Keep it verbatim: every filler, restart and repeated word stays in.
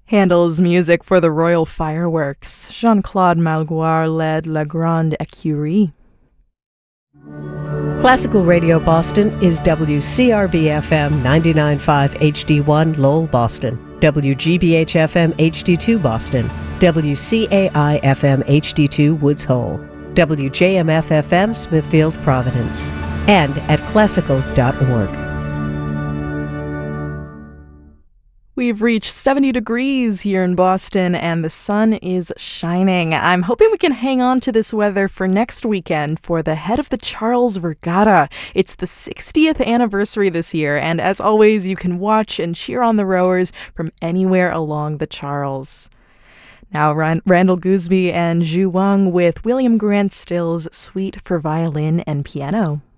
Handel's music for the royal fireworks. Jean-Claude Malgoire led La Grande Écurie. Classical Radio Boston is W C R B F M ninety-nine point five H D one Lowell, Boston, W G B H F M H D two Boston, W C A I F M H D two Woods Hole, W J M F F M Smithfield, Providence, and at classical dot org. We've reached seventy degrees here in Boston and the sun is shining. I'm hoping we can hang on to this weather for next weekend for the Head of the Charles Regatta. It's the sixtieth anniversary this year, and as always, you can watch and cheer on the rowers from anywhere along the Charles. Now, Rand- Randall Gooseby and Zhu Wang with William Grant Still's Suite for Violin and Piano.